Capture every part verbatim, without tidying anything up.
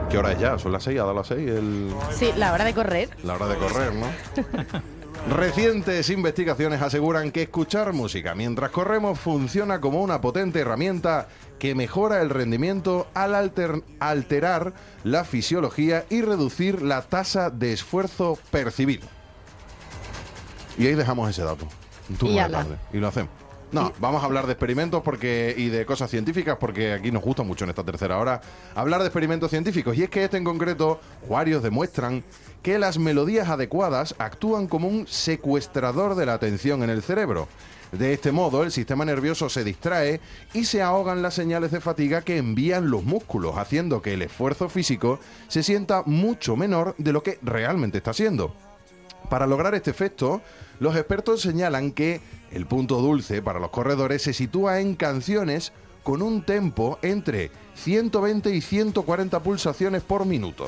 ¿Qué hora es ya? ¿Son las seis? ¿Ha dado las seis? El... Sí, la hora de correr. La hora de correr, ¿no? Recientes investigaciones aseguran que escuchar música mientras corremos funciona como una potente herramienta que mejora el rendimiento al alter- alterar la fisiología y reducir la tasa de esfuerzo percibido. Y ahí dejamos ese dato. Tú Y no ala. tarde. Y lo hacemos. No, vamos a hablar de experimentos porque y de cosas científicas porque aquí nos gusta mucho en esta tercera hora hablar de experimentos científicos. Y es que este en concreto, varios demuestran que las melodías adecuadas actúan como un secuestrador de la atención en el cerebro. De este modo, el sistema nervioso se distrae y se ahogan las señales de fatiga que envían los músculos, haciendo que el esfuerzo físico se sienta mucho menor de lo que realmente está siendo. Para lograr este efecto, los expertos señalan que el punto dulce para los corredores se sitúa en canciones con un tempo entre ciento veinte y ciento cuarenta pulsaciones por minuto.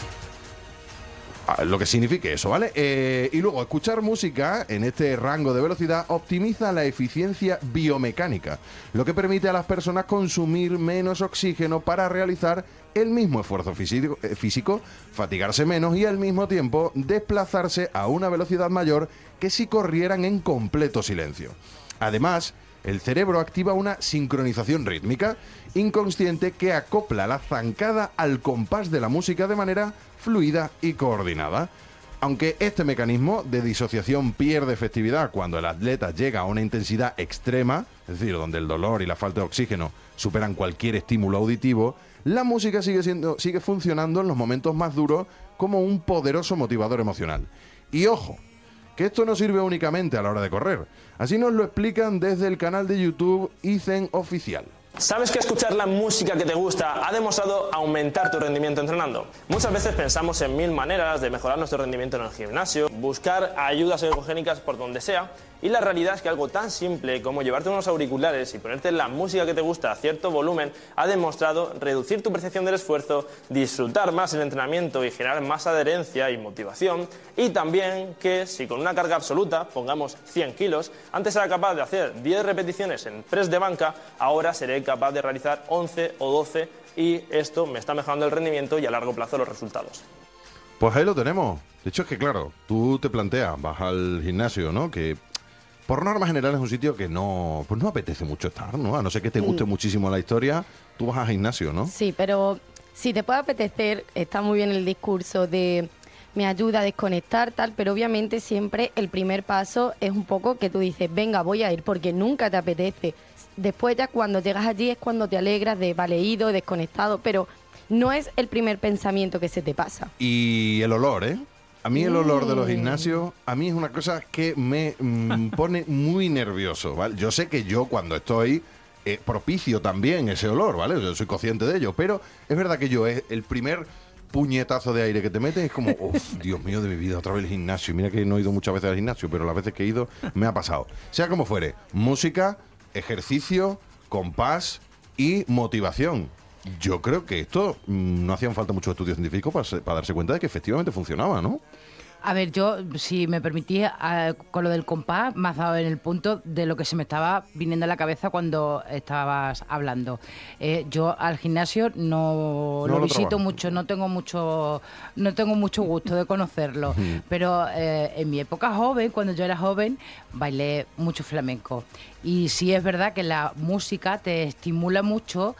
Ah, Lo que signifique eso, ¿vale? Eh, y luego, escuchar música en este rango de velocidad optimiza la eficiencia biomecánica, lo que permite a las personas consumir menos oxígeno para realizar el mismo esfuerzo físico, eh, físico, fatigarse menos y al mismo tiempo desplazarse a una velocidad mayor que si corrieran en completo silencio. Además, el cerebro activa una sincronización rítmica inconsciente que acopla la zancada al compás de la música de manera fluida y coordinada. Aunque este mecanismo de disociación pierde efectividad cuando el atleta llega a una intensidad extrema, es decir, donde el dolor y la falta de oxígeno superan cualquier estímulo auditivo, la música sigue siendo, sigue funcionando en los momentos más duros como un poderoso motivador emocional. Y ojo, que esto no sirve únicamente a la hora de correr. Así nos lo explican desde el canal de YouTube Icen Oficial. ¿Sabes que escuchar la música que te gusta ha demostrado aumentar tu rendimiento entrenando? Muchas veces pensamos en mil maneras de mejorar nuestro rendimiento en el gimnasio, buscar ayudas ergogénicas por donde sea, y la realidad es que algo tan simple como llevarte unos auriculares y ponerte la música que te gusta a cierto volumen ha demostrado reducir tu percepción del esfuerzo, disfrutar más el entrenamiento y generar más adherencia y motivación, y también que si con una carga absoluta, pongamos cien kilos, antes era capaz de hacer diez repeticiones en press de banca, ahora seré capaz de realizar once o doce, y esto me está mejorando el rendimiento y a largo plazo los resultados. Pues ahí lo tenemos. De hecho es que claro, tú te planteas, vas al gimnasio, ¿no? Que por norma general es un sitio que no, pues no apetece mucho estar, ¿no? A no ser que te guste mm. muchísimo la historia, tú vas al gimnasio, ¿no? Sí, pero si te puede apetecer, está muy bien el discurso de me ayuda a desconectar, tal, pero obviamente siempre el primer paso es un poco que tú dices, venga, voy a ir, porque nunca te apetece. Después ya cuando llegas allí es cuando te alegras de, vale, ido, desconectado, pero no es el primer pensamiento que se te pasa. Y el olor, ¿eh? A mí el olor de los gimnasios, a mí es una cosa que me mm, pone muy nervioso, ¿vale? Yo sé que yo cuando estoy eh, propicio también ese olor, ¿vale? Yo soy consciente de ello, pero es verdad que yo es el primer puñetazo de aire que te metes es como, uff, Dios mío de mi vida, otra vez el gimnasio. Mira que no he ido muchas veces al gimnasio, pero las veces que he ido me ha pasado. Sea como fuere, música, ejercicio, compás y motivación. Yo creo que esto mmm, no hacían falta muchos estudios científicos para, para darse cuenta de que efectivamente funcionaba, ¿no? A ver, yo, si me permitís, eh, con lo del compás, me has dado en el punto de lo que se me estaba viniendo a la cabeza cuando estabas hablando. Eh, yo al gimnasio no, no lo, lo visito trabajo. mucho, no tengo mucho, no tengo mucho gusto de conocerlo, pero eh, en mi época joven, cuando yo era joven, bailé mucho flamenco. Y sí es verdad que la música te estimula mucho,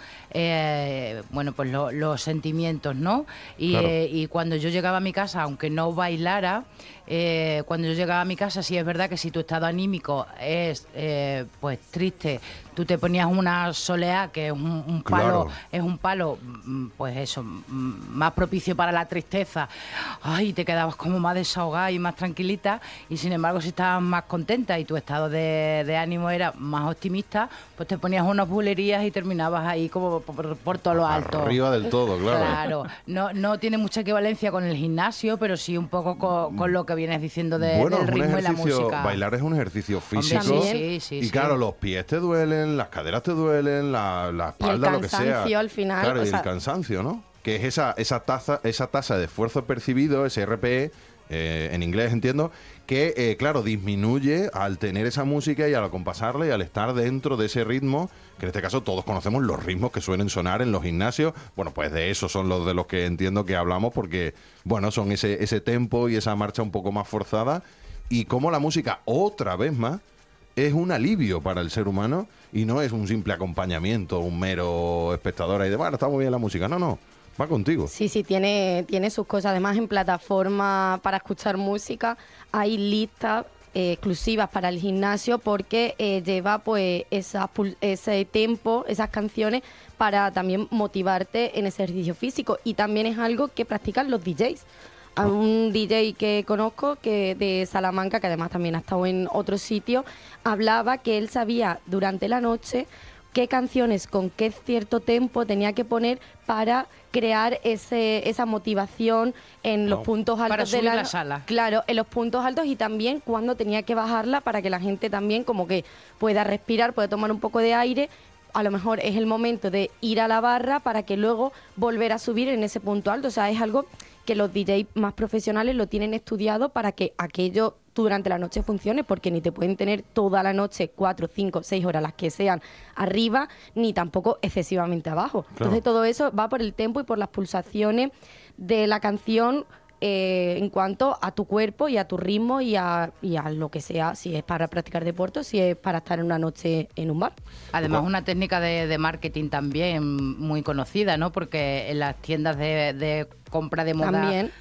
eh, bueno, pues lo, los sentimientos, ¿no? Y, claro. eh, y cuando yo llegaba a mi casa, aunque no bailara, eh, cuando yo llegaba a mi casa sí es verdad que si tu estado anímico es eh, pues triste, tú te ponías una soleá, que es un, un palo, claro. es un palo, pues eso, más propicio para la tristeza. Ay, te quedabas como más desahogada y más tranquilita, y sin embargo si estabas más contenta y tu estado de, de ánimo era más optimista, pues te ponías unas bulerías y terminabas ahí como por, por todo lo alto. Arriba del todo, claro. Claro, no, no tiene mucha equivalencia con el gimnasio, pero sí un poco con, con lo que vienes diciendo de, bueno, del ritmo y la música. Bailar es un ejercicio físico. Hombre, sí, sí, y sí, claro, sí. los pies te duelen, las caderas te duelen, la, la espalda, lo que sea. Y el cansancio al final. Claro, o y sea, el cansancio, ¿no? Que es esa, esa, taza, esa tasa de esfuerzo percibido, ese R P E, eh, en inglés entiendo, que eh, claro, disminuye al tener esa música y al acompasarla y al estar dentro de ese ritmo, que en este caso todos conocemos los ritmos que suelen sonar en los gimnasios. Bueno, pues de esos son los de los que entiendo que hablamos, porque, bueno, son ese, ese tempo y esa marcha un poco más forzada, y como la música, otra vez más, es un alivio para el ser humano y no es un simple acompañamiento, un mero espectador ahí de, bueno, está muy bien la música. No, no, va contigo. Sí, sí, tiene, tiene sus cosas. Además, en plataforma para escuchar música hay listas eh, exclusivas para el gimnasio, porque eh, lleva pues esa, ese tempo, esas canciones, para también motivarte en ese ejercicio físico. Y también es algo que practican los D Js. A un D J que conozco, que de Salamanca, que además también ha estado en otros sitios, hablaba que él sabía durante la noche qué canciones con qué cierto tempo tenía que poner para crear ese esa motivación en no. los puntos altos para subir de la, la sala. Claro, en los puntos altos, y también cuando tenía que bajarla, para que la gente también como que pueda respirar, pueda tomar un poco de aire. A lo mejor es el momento de ir a la barra para que luego volver a subir en ese punto alto. O sea, es algo que los D Js más profesionales lo tienen estudiado para que aquello durante la noche funcione, porque ni te pueden tener toda la noche, cuatro, cinco, seis horas, las que sean, arriba, ni tampoco excesivamente abajo. Claro. Entonces todo eso va por el tempo y por las pulsaciones de la canción, eh, en cuanto a tu cuerpo y a tu ritmo y a, y a lo que sea, si es para practicar deporte o si es para estar en una noche en un bar. Además, una técnica de, de marketing también muy conocida, ¿no? Porque en las tiendas de, de compra de moda... También.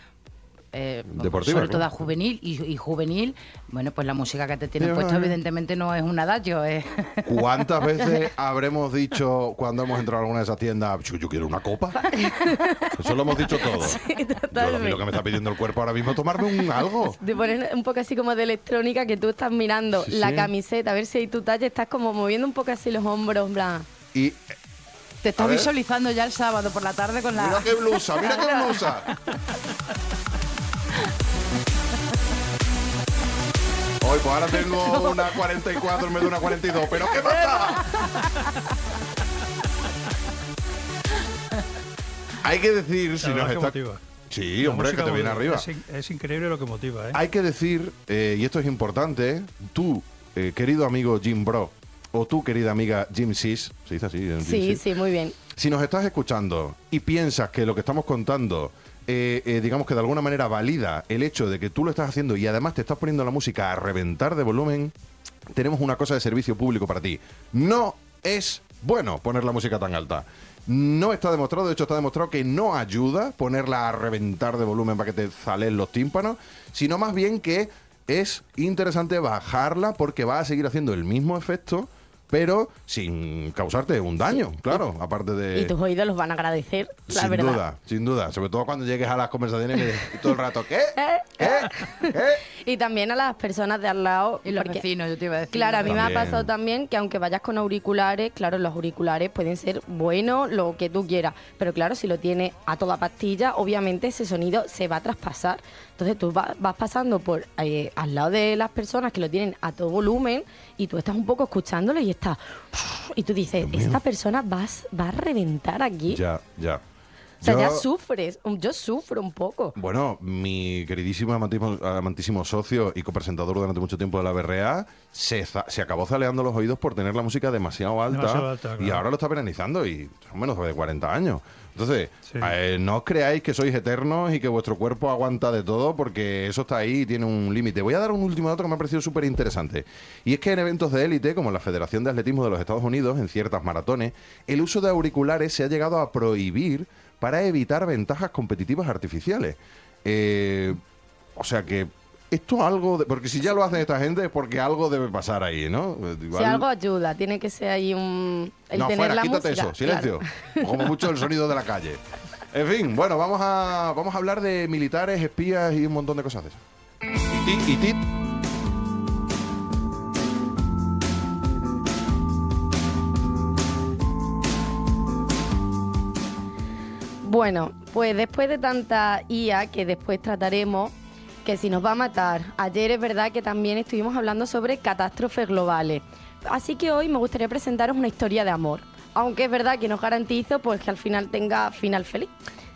Eh, Deportiva, sobre todo claro. juvenil y, y juvenil, bueno, pues la música que te tienen puesto evidentemente no es un adagio. ¿eh? ¿Cuántas veces habremos dicho cuando hemos entrado a alguna de esas tiendas, yo quiero una copa? Eso lo hemos dicho todos. Sí, yo, a mí lo que me está pidiendo el cuerpo ahora mismo es tomarme un algo. De poner un poco así como de electrónica, que tú estás mirando sí, la sí. camiseta, a ver si hay tu talla, estás como moviendo un poco así los hombros, en plan... Y... Te estás visualizando ya el sábado por la tarde con la... Mira qué blusa, mira qué blusa. Hoy pues ahora tengo una cuarenta y cuatro en vez de una cuarenta y dos, pero ¿qué pasa? Hay que decir, si nos está... Motiva. Sí, la hombre, que te viene arriba. Es, es increíble lo que motiva, ¿eh? Hay que decir, eh, y esto es importante, tú, eh, querido amigo Jim Bro, o tú, querida amiga Jim Sis, ¿se dice así? Jim sí, Sis? sí, muy bien. Si nos estás escuchando y piensas que lo que estamos contando, eh, eh, digamos que de alguna manera valida el hecho de que tú lo estás haciendo y además te estás poniendo la música a reventar de volumen, tenemos una cosa de servicio público para ti. No es bueno poner la música tan alta. No está demostrado, de hecho está demostrado que no ayuda ponerla a reventar de volumen para que te salen los tímpanos, sino más bien que es interesante bajarla, porque va a seguir haciendo el mismo efecto, pero sin causarte un daño, sí. Claro, aparte de... Y tus oídos los van a agradecer, la sin verdad. Sin duda, sin duda. Sobre todo cuando llegues a las conversaciones y me dices todo el rato, ¿qué? ¿Qué? ¿Qué? Y también a las personas de al lado. Y los porque, vecinos, yo te iba a decir. Claro, a mí también. me ha pasado también que aunque vayas con auriculares, claro, los auriculares pueden ser buenos, lo que tú quieras, pero claro, si lo tienes a toda pastilla, obviamente ese sonido se va a traspasar. Entonces tú vas, vas pasando por eh, al lado de las personas que lo tienen a todo volumen y tú estás un poco escuchándolo y estás... Y tú dices, esta persona va, va a reventar aquí. Ya, ya. O sea, yo, ya sufres. Yo sufro un poco. Bueno, mi queridísimo amantísimo, amantísimo socio y copresentador durante mucho tiempo de la B R A se, se acabó zaleando los oídos por tener la música demasiado alta, demasiado alta claro. Y ahora lo está penalizando y son menos de cuarenta años. Entonces, sí. eh, no os creáis que sois eternos y que vuestro cuerpo aguanta de todo, porque eso está ahí y tiene un límite. Voy a dar un último dato que me ha parecido súper interesante. Y es que en eventos de élite, como la Federación de Atletismo de los Estados Unidos, en ciertas maratones, el uso de auriculares se ha llegado a prohibir para evitar ventajas competitivas artificiales. Eh, o sea que esto algo... De, porque si ya lo hacen esta gente es porque algo debe pasar ahí, ¿no? Igual, si algo ayuda, tiene que ser ahí un... El no, tener fuera, la quítate música, eso, silencio. Claro. Como mucho el sonido de la calle. En fin, bueno, vamos a, vamos a hablar de militares, espías y un montón de cosas de eso. Y tit, y tit. Bueno, pues después de tanta I A que después trataremos, que si nos va a matar, ayer es verdad que también estuvimos hablando sobre catástrofes globales. Así que hoy me gustaría presentaros una historia de amor, aunque es verdad que no garantizo pues que al final tenga final feliz.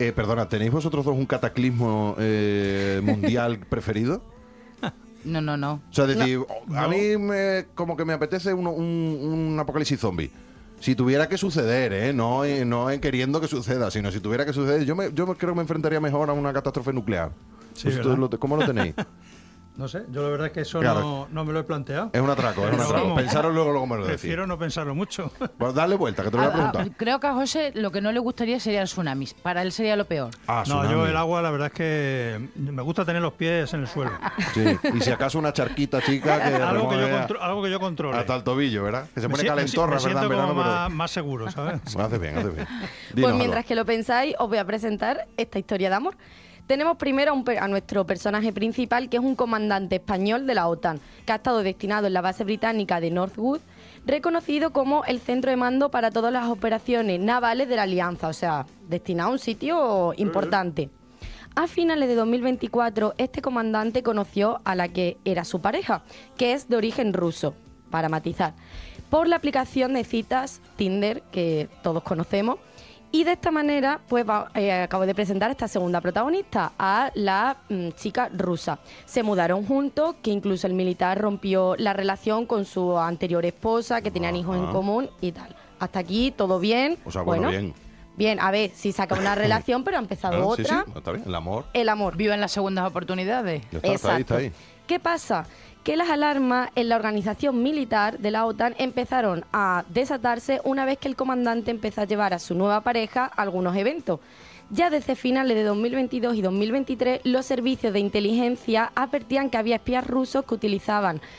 Eh, perdona, ¿tenéis vosotros dos un cataclismo eh, mundial preferido? No, no, no. O sea, decir, No. a mí me, como que me apetece un, un, un apocalipsis zombie. Si tuviera que suceder, ¿eh? No, eh, no en queriendo que suceda, sino si tuviera que suceder, yo, me, yo creo que me enfrentaría mejor a una catástrofe nuclear. Sí, ¿Vosotros ¿verdad? lo te- ¿Cómo lo tenéis? No sé, yo la verdad es que eso Claro. no, no me lo he planteado. Es un atraco, es un Pero atraco. vamos, Pensaros luego, luego me lo decís. Prefiero no pensarlo mucho. Pues dale vuelta, que te lo voy a A- a- preguntar. creo que a José lo que no le gustaría serían tsunamis. Para él sería lo peor. Ah, No, yo tsunami. el agua la verdad es que me gusta tener los pies en el suelo. Sí. Y si acaso una charquita chica que algo, que yo remueve contro- algo que yo controle. hasta el tobillo, ¿verdad? Que se Me pone si- me si- calentorra, me ¿verdad? En siento verano, como pero- más, más seguro, ¿sabes? Hace bien, hace bien. Pues Dinos, mientras Alba. que lo pensáis, os voy a presentar esta historia de amor. Tenemos primero a, un per- a nuestro personaje principal, que es un comandante español de la OTAN, que ha estado destinado en la base británica de Northwood, reconocido como el centro de mando para todas las operaciones navales de la Alianza, o sea, destinado a un sitio importante. A finales de dos mil veinticuatro, este comandante conoció a la que era su pareja, que es de origen ruso, para matizar, por la aplicación de citas Tinder, que todos conocemos. Y de esta manera, pues va- eh, acabo de presentar a esta segunda protagonista, a la mm, chica rusa. Se mudaron juntos, que incluso el militar rompió la relación con su anterior esposa, que tenían hijos en Ajá. común y tal. Hasta aquí todo bien. O sea, bueno, bien. Bien, a ver, si saca una relación, pero ha empezado Ah, sí, otra. sí, está bien, el amor. El amor. Vivan las segundas oportunidades. Ya está, está ahí, está ahí. ¿Qué pasa? Que las alarmas en la organización militar de la OTAN empezaron a desatarse una vez que el comandante empezó a llevar a su nueva pareja a algunos eventos. Ya desde finales de dos mil veintidós y dos mil veintitrés, los servicios de inteligencia advertían que había espías rusos que utilizaban